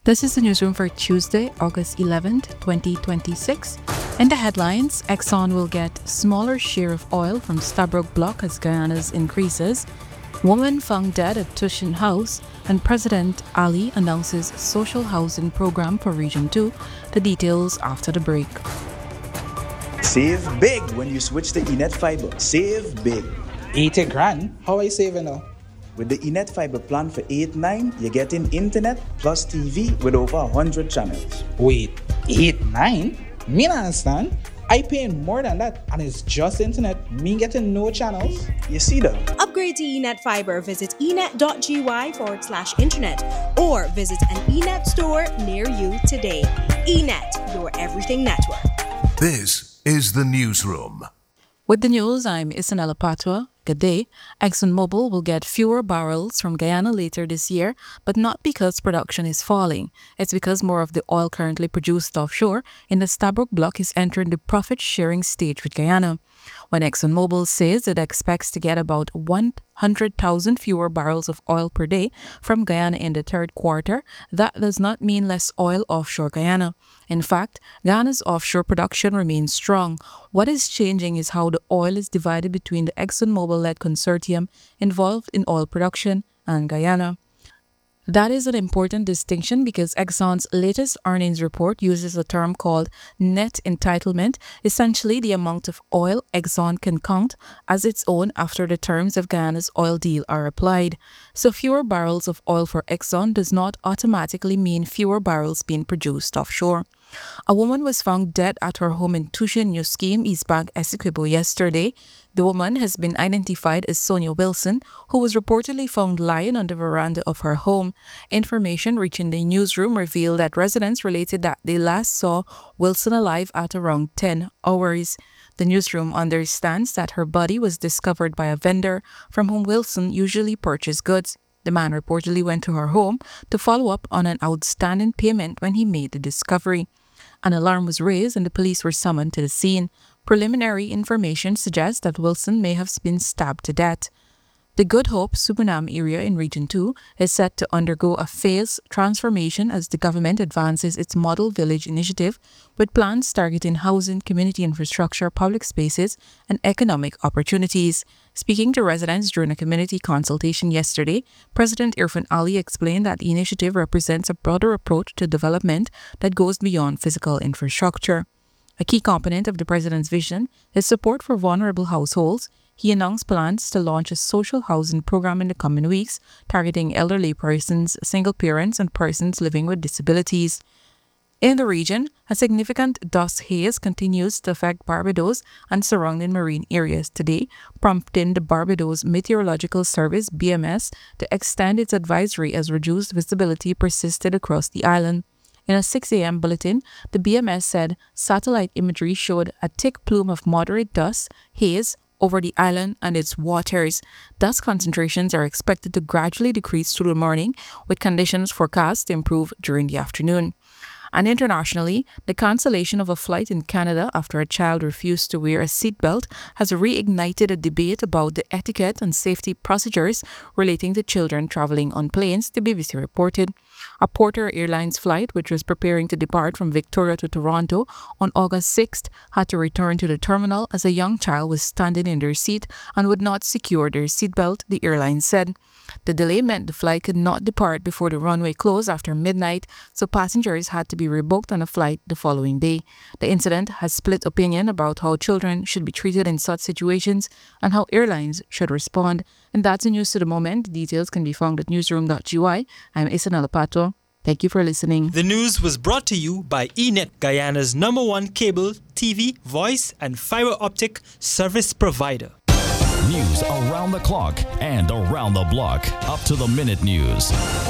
This is the newsroom for Tuesday, August 11th, 2026. In the headlines, Exxon will get smaller share of oil from Stabroek Block as Guyana's increases. Woman found dead at Tushin House, and President Ali announces social housing program for Region 2. The details after the break. Save big when you switch to Enet Fiber. Save big. 80 grand? How are you saving now? With the Enet Fiber plan for 8-9, you're getting internet plus TV with over 100 channels. Wait, 8-9? Me not understand. I paying more than that and it's just internet. Me getting no channels. You see that? Upgrade to Enet Fiber. Visit enet.gy/internet or visit an Enet store near you today. Enet, your everything network. This is the newsroom. With the news, I'm Isanella Patwa. Good day. ExxonMobil will get fewer barrels from Guyana later this year, but not because production is falling. It's because more of the oil currently produced offshore in the Stabroek Block is entering the profit-sharing stage with Guyana. When ExxonMobil says it expects to get about 100,000 fewer barrels of oil per day from Guyana in the third quarter, that does not mean less oil offshore Guyana. In fact, Guyana's offshore production remains strong. What is changing is how the oil is divided between the ExxonMobil-led consortium involved in oil production and Guyana. That is an important distinction because Exxon's latest earnings report uses a term called net entitlement, essentially the amount of oil Exxon can count as its own after the terms of Guyana's oil deal are applied. So fewer barrels of oil for Exxon does not automatically mean fewer barrels being produced offshore. A woman was found dead at her home in Tushin, New Scheme, East Bank, Essequibo yesterday. The woman has been identified as Sonia Wilson, who was reportedly found lying on the veranda of her home. Information reaching the newsroom revealed that residents related that they last saw Wilson alive at around 10 hours. The newsroom understands that her body was discovered by a vendor from whom Wilson usually purchased goods. The man reportedly went to her home to follow up on an outstanding payment when he made the discovery. An alarm was raised and the police were summoned to the scene. Preliminary information suggests that Wilson may have been stabbed to death. The Good Hope Suriname area in Region 2 is set to undergo a phased transformation as the government advances its Model Village initiative with plans targeting housing, community infrastructure, public spaces, and economic opportunities. Speaking to residents during a community consultation yesterday, President Irfaan Ali explained that the initiative represents a broader approach to development that goes beyond physical infrastructure. A key component of the president's vision is support for vulnerable households. He announced plans to launch a social housing program in the coming weeks, targeting elderly persons, single parents, and persons living with disabilities. In the region, a significant dust haze continues to affect Barbados and surrounding marine areas today, prompting the Barbados Meteorological Service (BMS) to extend its advisory as reduced visibility persisted across the island. In a 6 a.m. bulletin, the BMS said satellite imagery showed a thick plume of moderate dust haze over the island and its waters. Dust concentrations are expected to gradually decrease through the morning, with conditions forecast to improve during the afternoon. And internationally, the cancellation of a flight in Canada after a child refused to wear a seatbelt has reignited a debate about the etiquette and safety procedures relating to children traveling on planes, the BBC reported. A Porter Airlines flight, which was preparing to depart from Victoria to Toronto on August 6th, had to return to the terminal as a young child was standing in their seat and would not secure their seatbelt, the airline said. The delay meant the flight could not depart before the runway closed after midnight, so passengers had to be rebooked on a flight the following day. The incident has split opinion about how children should be treated in such situations and how airlines should respond. And that's the news to the moment. The details can be found at newsroom.gy. I'm Isanella Pato. Thank you for listening. The news was brought to you by Enet, Guyana's #1 cable, TV, voice, and fiber optic service provider. News around the clock and around the block. Up to the minute news.